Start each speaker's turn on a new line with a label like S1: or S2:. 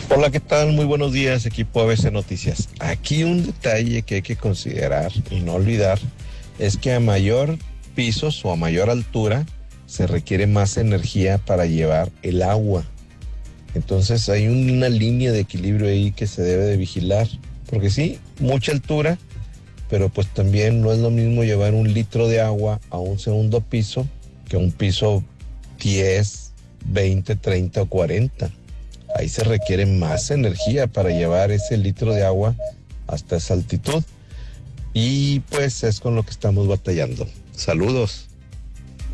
S1: Hola, ¿qué tal? Muy buenos días, equipo ABC Noticias. Aquí un detalle que hay que considerar y no olvidar es que a mayor pisos o a mayor altura se requiere más energía para llevar el agua. Entonces hay una línea de equilibrio ahí que se debe de vigilar. Porque sí, mucha altura, pero pues también no es lo mismo llevar 1 litro de agua a un segundo piso que a un piso 10, 20, 30 o 40. Ahí se requiere más energía para llevar ese litro de agua hasta esa altitud. Y pues es con lo que estamos batallando. Saludos.